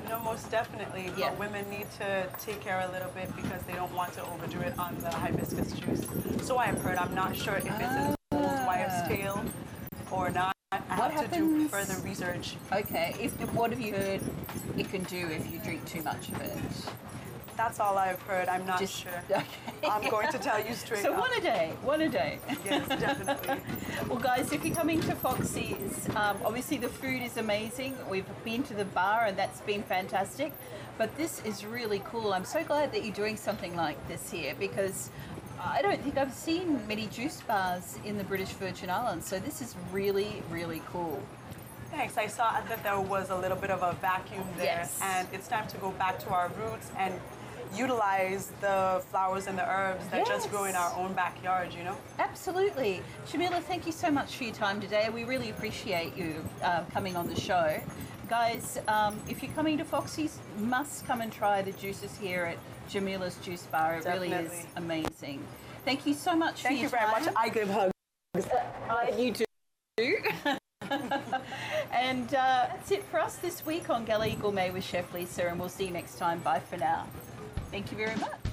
No, most definitely. Yeah. But women need to take care a little bit because they don't want to overdo it on the hibiscus juice. So I've heard. I'm not sure if it's an old wives' tale or not. I What have to do happens- further research. Okay, what have you heard it can do if you drink too much of it? That's all I've heard. I'm not Just- sure. okay. I'm going to tell you straight So up. one a day. Yes, definitely. Well, guys, if you're coming to Foxy's, obviously the food is amazing. We've been to the bar and that's been fantastic. But this is really cool. I'm so glad that you're doing something like this here because I don't think I've seen many juice bars in the British Virgin Islands. So this is really, really cool. Thanks. I saw that there was a little bit of a vacuum there, Yes. and it's time to go back to our roots and utilize the flowers and the herbs that just grow in our own backyard, you know? Absolutely. Jamila, thank you so much for your time today. We really appreciate you coming on the show. Guys, if you're coming to Foxy's, must come and try the juices here at Jamila's Juice Bar. It really is Definitely. amazing. Thank you so much for Thank your you very time. much. I give hugs. You too. And that's it for us this week on Galley Gourmet with Chef Lisa, and we'll see you next time. Bye for now. Thank you very much.